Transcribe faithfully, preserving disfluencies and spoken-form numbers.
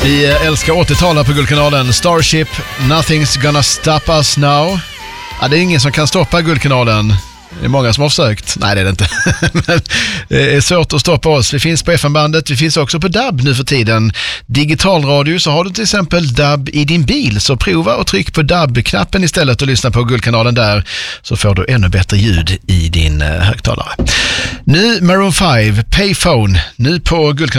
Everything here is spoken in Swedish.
Vi älskar åttiotalet på Guldkanalen. Starship, Nothing's Gonna Stop Us Now. Ja, det är ingen som kan stoppa Guldkanalen. Det är många som har försökt. Nej, det är det inte. Men det är svårt att stoppa oss. Vi finns på F M-bandet. Vi finns också på D A B nu för tiden. Digitalradio, så har du till exempel D A B i din bil. Så prova och tryck på D A B-knappen istället och lyssna på Guldkanalen där. Så får du ännu bättre ljud i din högtalare. Nu Maroon five, Payphone. Nu på Guldkanalen.